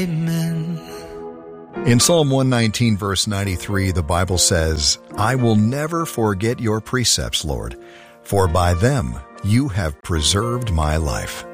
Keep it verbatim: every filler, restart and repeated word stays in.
Amen. In Psalm one nineteen, verse ninety-three, the Bible says, "I will never forget your precepts, Lord, for by them you have preserved my life."